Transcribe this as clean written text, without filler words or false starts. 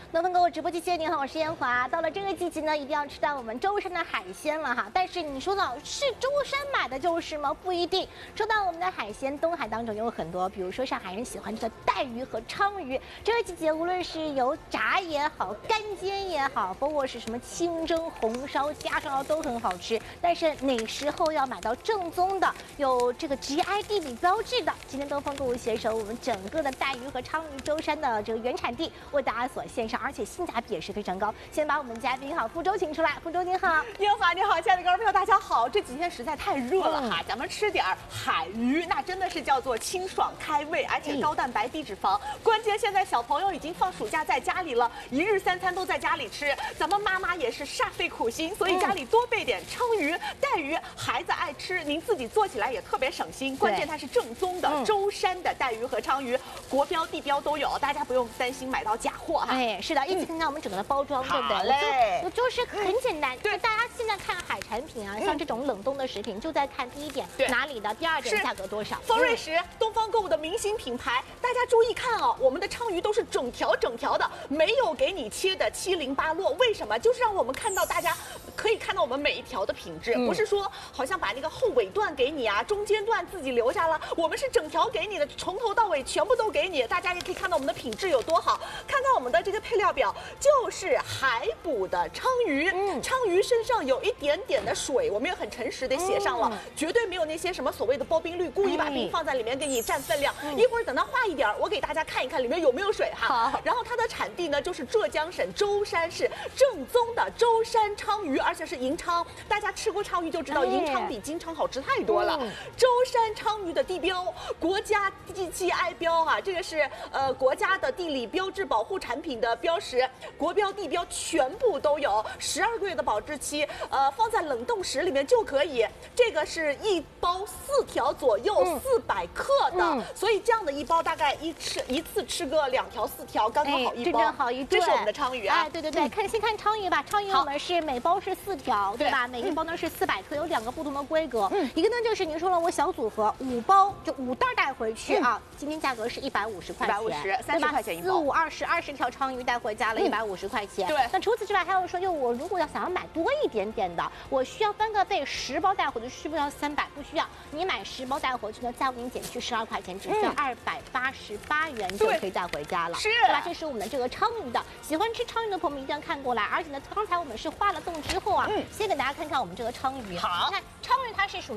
乐丰购物直播间，您好，我是燕华。到了这个季节呢，一定要吃到我们舟山的海鲜了哈。但是你说到是舟山买的就是吗？不一定。说到我们的海鲜，东海当中有很多，比如说上海人喜欢这个带鱼和鲳鱼。这个季节无论是油炸也好，干煎也好，包括是什么清蒸、红烧、家烧都很好吃。但是哪时候要买到正宗的，有这个 GI 地理标志的？今天东风购物携手我们整个的带鱼和鲳鱼舟山的这个原产地为大家所献上，而且性价比也是非常高。先把我们嘉宾好福州请出来，福州您好， 燕华你好，亲爱的观众朋友大家好。这几天实在太热了哈，咱们吃点海鱼，那真的是叫做清爽开胃，而且高蛋白低脂肪。关键现在小朋友已经放暑假在家里了，一日三餐都在家里吃，咱们妈妈也是煞费苦心，所以家里多备点鲳鱼、带鱼，孩子爱吃，您自己做起来也特别省心。关键它是正宗的舟山的带鱼和鲳鱼，国标地标都有，大家不用担心买到假货哈。 哎，是的，一起看看我们整个的包装，对不对？ 好嘞， 我就是很简单。对，大家现在看海产品啊，像这种冷冻的食品，就在看第一点哪里的，第二点价格多少。 丰瑞食，东方购物的明星品牌，大家注意看啊，我们的鲳鱼都是整条的，没有给你切的七零八落。为什么？就是让我们看到大家可以看到我们每一条的品质，不是说好像把那个后尾段给你啊，中间段自己留下了，我们是整条给你的，从头到尾全部都给你。大家也可以看到我们的品质有多好，看看我们的这个配料表，就是海捕的鲳鱼，鲳鱼身上有一点点的水，我们也很诚实的写上了，绝对没有那些什么所谓的包冰率，故意把冰放在里面给你占分量。一会儿等它化一点，我给大家看一看里面有没有水哈。好，然后它的产地呢就是浙江省舟山市正宗的舟山鲳鱼，而且是银鲳。大家吃过鲳鱼就知道，银鲳比金鲳好吃太多了。舟山鲳鱼的地标，国家GI标啊，这个是国家的地理标志保护产品的标识，国标地标全部都有，12个月的保质期，放在冷冻室里面就可以。这个是一包4条左右，400克的，所以这样的一包大概一次吃个2条4条，刚刚好一包， 正正好一顿。 这是我们的鲳鱼啊， 哎，对对对，先看鲳鱼吧，鲳鱼我们是每包是4条，对吧？每一包呢是400克，有2个不同的规格，一个呢就是您说了我小组合5包就5袋带回去啊，今天价格是150块钱 ，150，30块钱一包 ，4、5、20条鲳鱼带回家了，150块钱。对，那除此之外还有说，我如果想要买多一点点的，我需要翻个倍，10包带回去需不需要300？不需要，你买10包带回去呢，再给你减去12块钱，只需要288元就可以带回家了， 是， 对吧？这是我们的这个鲳鱼的，喜欢吃鲳鱼的朋友们一定要看过来，而且呢，刚才我们是化了冻之后啊，先给大家看看我们这个鲳鱼， 好， 你看鲳鱼它是属于